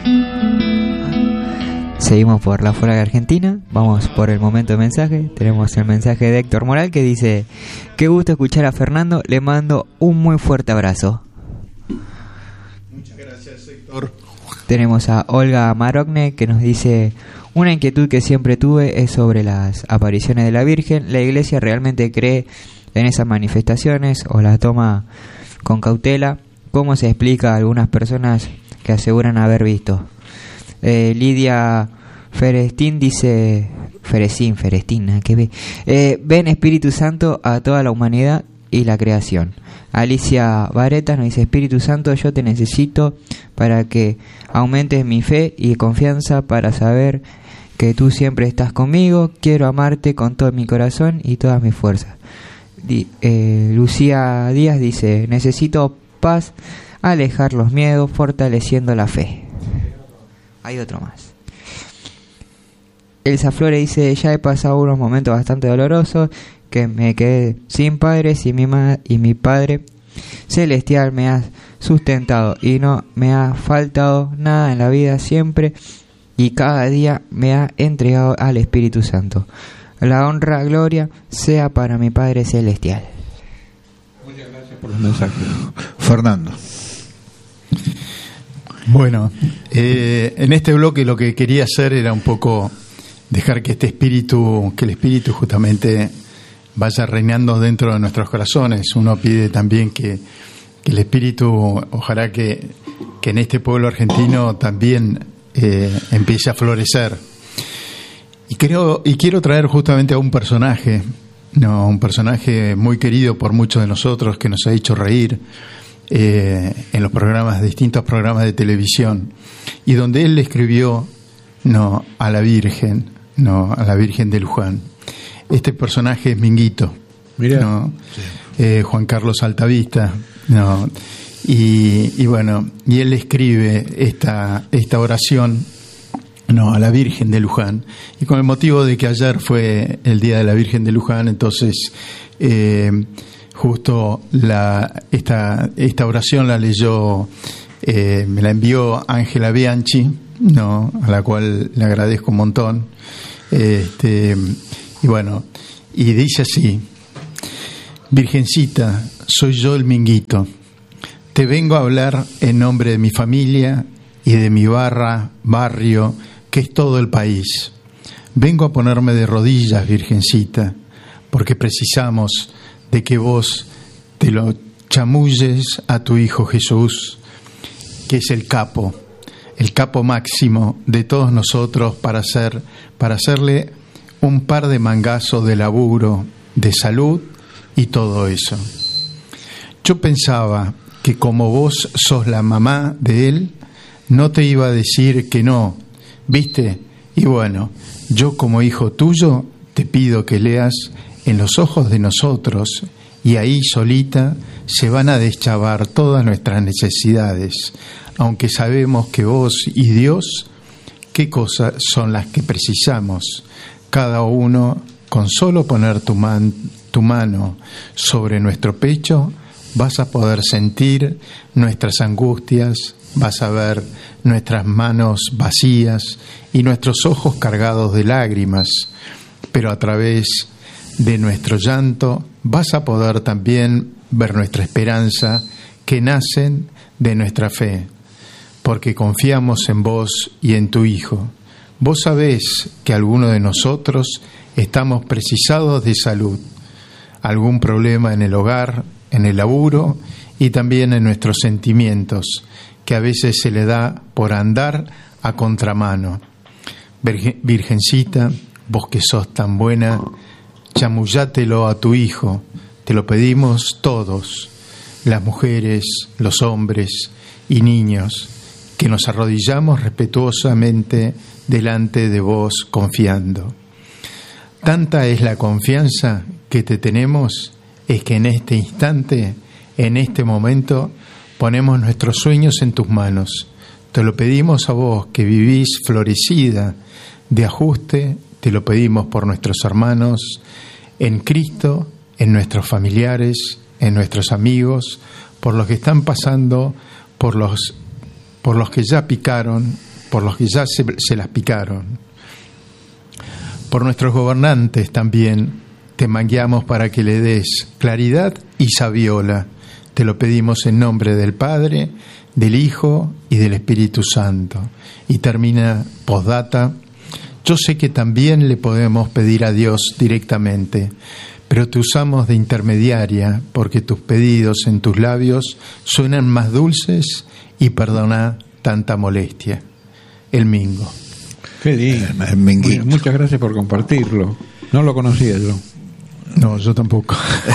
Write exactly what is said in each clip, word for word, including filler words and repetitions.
Seguimos por la fuera de Argentina, vamos por el momento de mensaje. Tenemos el mensaje de Héctor Moral que dice: qué gusto escuchar a Fernando, le mando un muy fuerte abrazo. Muchas gracias, Héctor. Tenemos a Olga Marogne que nos dice: una inquietud que siempre tuve es sobre las apariciones de la Virgen. ¿La Iglesia realmente cree en esas manifestaciones o las toma con cautela? ¿Cómo se explica a algunas personas que aseguran haber visto? Eh, Lidia Ferestín dice: Ferestín, Ferestín, ¿qué ve? Eh, ven Espíritu Santo a toda la humanidad y la creación. Alicia Vareta nos dice: Espíritu Santo, yo te necesito para que aumentes mi fe y confianza, para saber que tú siempre estás conmigo. Quiero amarte con todo mi corazón y todas mis fuerzas. Di, eh, Lucía Díaz dice: necesito paz, alejar los miedos, fortaleciendo la fe. Hay otro más. Elsa Flores dice: ya he pasado unos momentos bastante dolorosos, que me quedé sin padres y mi, ma- y mi Padre Celestial me ha sustentado y no me ha faltado nada en la vida, siempre y cada día me ha entregado al Espíritu Santo. La honra, gloria sea para mi Padre Celestial. Muchas gracias por los mensajes. Fernando. Bueno, eh, en este bloque lo que quería hacer era un poco dejar que este espíritu, que el espíritu justamente vaya reinando dentro de nuestros corazones. Uno pide también que, que el espíritu, ojalá que, que en este pueblo argentino también eh, empiece a florecer. Y creo, y quiero traer justamente a un personaje, no, un personaje muy querido por muchos de nosotros, que nos ha hecho reír eh, en los programas, distintos programas de televisión, y donde él le escribió no a la Virgen, no a la Virgen de Luján. Este personaje es Minguito, Mirá. ¿no? Sí. Eh, Juan Carlos Altavista, no, y, y bueno, y él escribe esta esta oración, no, a la Virgen de Luján, y con el motivo de que ayer fue el día de la Virgen de Luján, entonces eh, justo la esta esta oración la leyó, eh, me la envió Ángela Bianchi, no, a la cual le agradezco un montón, este, y bueno, y dice así: Virgencita, soy yo el Minguito, te vengo a hablar en nombre de mi familia y de mi barra, barrio, que es todo el país. Vengo a ponerme de rodillas, Virgencita, porque precisamos de que vos te lo chamulles a tu Hijo Jesús, que es el capo, el capo máximo de todos nosotros, para hacer, para hacerle un par de mangazos de laburo, de salud y todo eso. Yo pensaba que como vos sos la mamá de él, no te iba a decir que no, ¿viste? Y bueno, yo como hijo tuyo te pido que leas en los ojos de nosotros, y ahí solita se van a deschavar todas nuestras necesidades, aunque sabemos que vos y Dios, qué cosas son las que precisamos. Cada uno, con solo poner tu, man, tu mano sobre nuestro pecho, vas a poder sentir nuestras angustias, vas a ver nuestras manos vacías y nuestros ojos cargados de lágrimas, pero a través de nuestro llanto vas a poder también ver nuestra esperanza, que nacen de nuestra fe, porque confiamos en vos y en tu Hijo. Vos sabés que algunos de nosotros estamos precisados de salud, algún problema en el hogar, en el laburo y también en nuestros sentimientos, que a veces se le da por andar a contramano. Virgencita, vos que sos tan buena, chamullátelo a tu Hijo, te lo pedimos todos, las mujeres, los hombres y niños, que nos arrodillamos respetuosamente delante de vos confiando. Tanta es la confianza que te tenemos, es que en este instante, en este momento, ponemos nuestros sueños en tus manos. Te lo pedimos a vos, que vivís florecida de ajuste, te lo pedimos por nuestros hermanos en Cristo, en nuestros familiares, en nuestros amigos, por los que están pasando, por los, por los que ya picaron por los que ya se, se las picaron. Por nuestros gobernantes también te mangueamos para que le des claridad y sabiola. Te lo pedimos en nombre del Padre, del Hijo y del Espíritu Santo. Y termina postdata. Yo sé que también le podemos pedir a Dios directamente, pero te usamos de intermediaria porque tus pedidos en tus labios suenan más dulces y perdona tanta molestia. El Mingo. Qué lindo. El Minguito. Muchas gracias por compartirlo. No lo conocía yo. No, yo tampoco.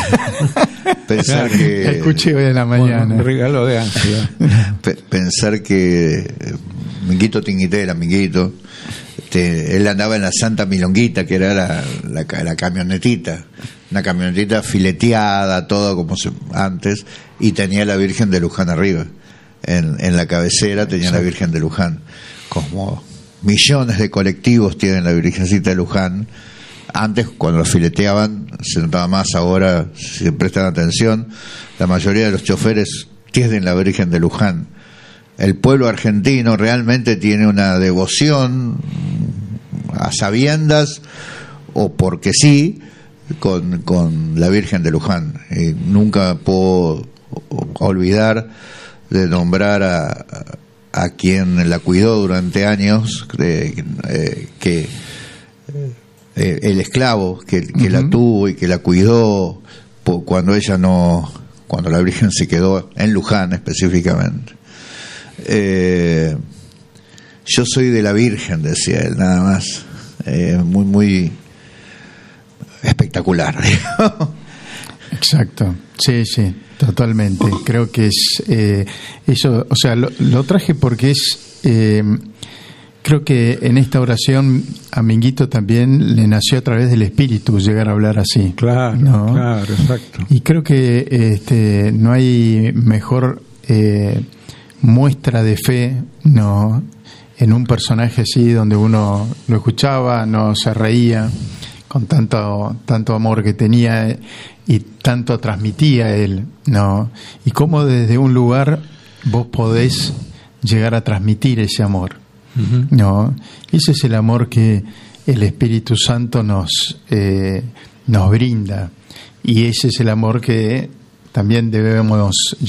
Pensar que escuché hoy en la mañana. Bueno, regalo de ansia. Pensar que Minguito Tinguitera, Minguito, este, él andaba en la Santa Milonguita, que era la, la, la camionetita, una camionetita fileteada, todo como se, antes, y tenía la Virgen de Luján arriba. En, en la cabecera tenía la Virgen de Luján. Como millones de colectivos tienen la Virgencita de Luján. Antes, cuando lo fileteaban, se notaba más. Ahora, si se prestan atención, la mayoría de los choferes tienen la Virgen de Luján. El pueblo argentino realmente tiene una devoción a sabiendas o porque sí con, con la Virgen de Luján. Y nunca puedo olvidar de nombrar a, a quien la cuidó durante años, eh, eh, que eh, el esclavo que, que uh-huh. la tuvo y que la cuidó cuando ella no, cuando la Virgen se quedó en Luján específicamente. Eh, yo soy de la Virgen, decía él, nada más. Eh, muy, muy espectacular. Exacto, sí, sí, totalmente. Creo que es eh, eso, o sea, lo, lo traje porque es, eh, creo que en esta oración a Minguito también le nació a través del Espíritu llegar a hablar así. Claro, ¿no? Claro, exacto. Y creo que este, no hay mejor eh, muestra de fe, no, en un personaje así donde uno lo escuchaba, no se reía con tanto tanto amor que tenía y tanto transmitía él, no, y cómo desde un lugar vos podés llegar a transmitir ese amor, uh-huh. no, ese es el amor que el Espíritu Santo nos eh, nos brinda, y ese es el amor que también debemos